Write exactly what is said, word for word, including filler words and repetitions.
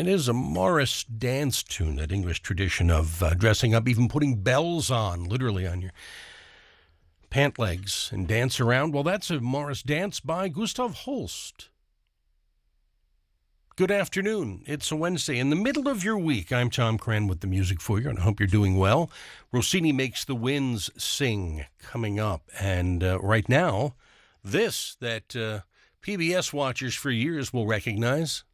It is a Morris dance tune, that English tradition of uh, dressing up, even putting bells on, literally on your pant legs and dance around. Well, that's a Morris dance by Gustav Holst. Good afternoon. It's a Wednesday in the middle of your week. I'm Tom Cran with the music for you, and I hope you're doing well. Rossini Makes the Winds Sing coming up. And uh, right now, this that uh, P B S watchers for years will recognize.